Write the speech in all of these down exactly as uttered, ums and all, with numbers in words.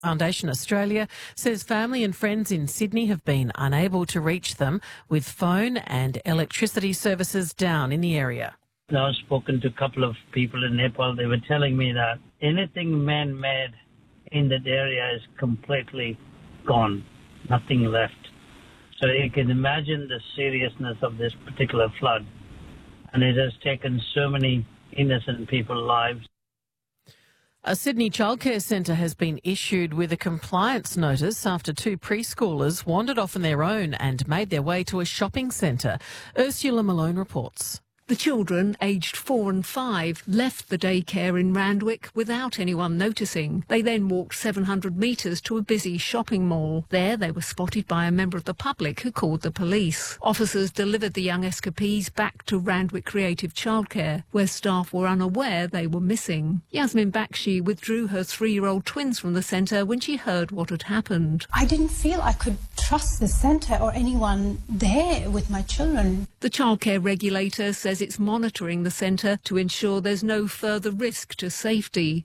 Foundation Australia says family and friends in Sydney have been unable to reach them with phone and electricity services down in the area. I've spoken to a couple of people in Nepal. They were telling me that anything man-made in that area is completely gone, nothing left. So you can imagine the seriousness of this particular flood. And it has taken so many innocent people's lives. A Sydney childcare centre has been issued with a compliance notice after two preschoolers wandered off on their own and made their way to a shopping centre. Ursula Malone reports. The children, aged four and five, left the daycare in Randwick without anyone noticing. They then walked seven hundred metres to a busy shopping mall. There they were spotted by a member of the public who called the police. Officers delivered the young escapees back to Randwick Creative Childcare, where staff were unaware they were missing. Yasmin Bakshi withdrew her three-year-old twins from the centre when she heard what had happened. I didn't feel I could trust the centre or anyone there with my children. The childcare regulator says it's monitoring the centre to ensure there's no further risk to safety.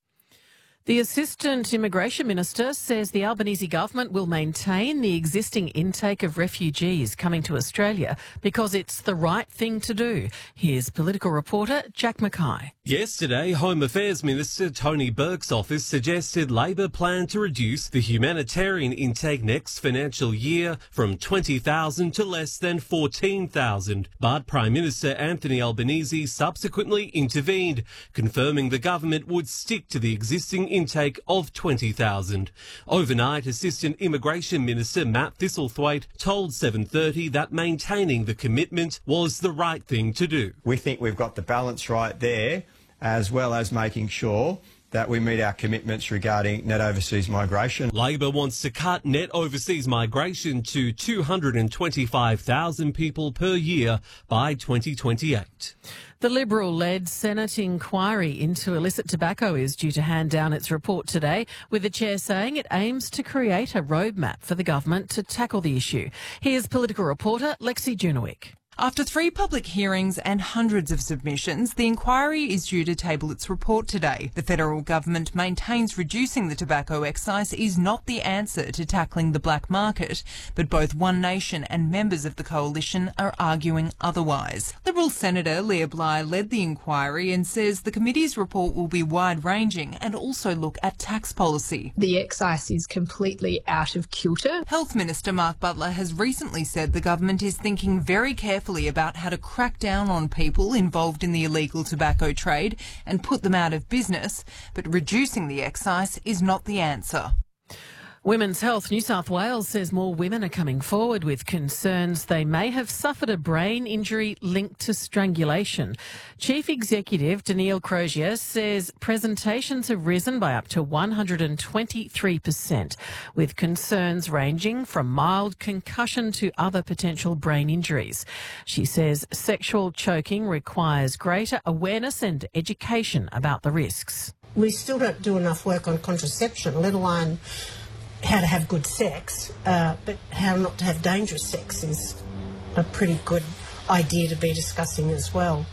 The Assistant Immigration Minister says the Albanese government will maintain the existing intake of refugees coming to Australia because it's the right thing to do. Here's political reporter Jack Mackay. Yesterday, Home Affairs Minister Tony Burke's office suggested Labor plan to reduce the humanitarian intake next financial year from twenty thousand to less than fourteen thousand. But Prime Minister Anthony Albanese subsequently intervened, confirming the government would stick to the existing intake of twenty thousand. Overnight, Assistant Immigration Minister Matt Thistlethwaite told seven thirty that maintaining the commitment was the right thing to do. We think we've got the balance right there, as well as making sure that we meet our commitments regarding net overseas migration. Labor wants to cut net overseas migration to two hundred twenty-five thousand people per year by twenty twenty-eight. The Liberal-led Senate inquiry into illicit tobacco is due to hand down its report today, with the chair saying it aims to create a roadmap for the government to tackle the issue. Here's political reporter Lexi Junowick. After three public hearings and hundreds of submissions, the inquiry is due to table its report today. The federal government maintains reducing the tobacco excise is not the answer to tackling the black market, but both One Nation and members of the coalition are arguing otherwise. Liberal Senator Leah Bly led the inquiry and says the committee's report will be wide-ranging and also look at tax policy. The excise is completely out of kilter. Health Minister Mark Butler has recently said the government is thinking very carefully about how to crack down on people involved in the illegal tobacco trade and put them out of business, but reducing the excise is not the answer. Women's Health New South Wales says more women are coming forward with concerns they may have suffered a brain injury linked to strangulation. Chief Executive Danielle Crozier says presentations have risen by up to one hundred twenty-three percent, with concerns ranging from mild concussion to other potential brain injuries. She says sexual choking requires greater awareness and education about the risks. We still don't do enough work on contraception, let alone how to have good sex, uh, but how not to have dangerous sex is a pretty good idea to be discussing as well.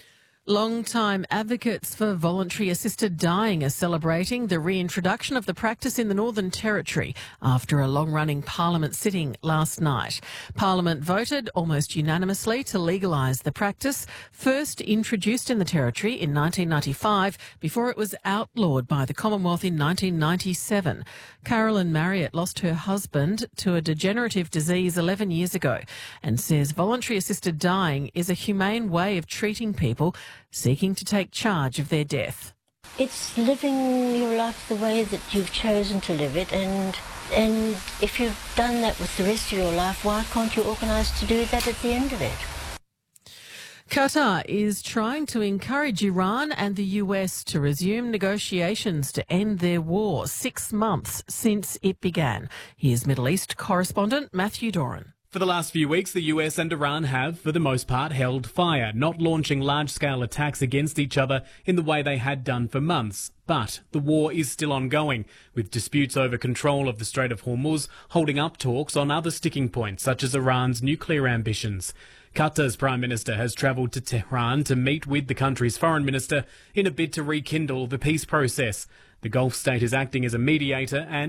Long-time advocates for voluntary assisted dying are celebrating the reintroduction of the practice in the Northern Territory after a long-running Parliament sitting last night. Parliament voted almost unanimously to legalise the practice, first introduced in the Territory in nineteen ninety-five before it was outlawed by the Commonwealth in nineteen ninety-seven. Carolyn Marriott lost her husband to a degenerative disease eleven years ago and says voluntary assisted dying is a humane way of treating people seeking to take charge of their death. It's living your life the way that you've chosen to live it, and and if you've done that with the rest of your life, why can't you organise to do that at the end of it? Qatar is trying to encourage Iran and the U S to resume negotiations to end their war six months since it began. Here's Middle East correspondent Matthew Doran. For the last few weeks, the U S and Iran have, for the most part, held fire, not launching large-scale attacks against each other in the way they had done for months. But the war is still ongoing, with disputes over control of the Strait of Hormuz holding up talks on other sticking points, such as Iran's nuclear ambitions. Qatar's Prime Minister has travelled to Tehran to meet with the country's foreign minister in a bid to rekindle the peace process. The The Gulf state is acting as a mediator and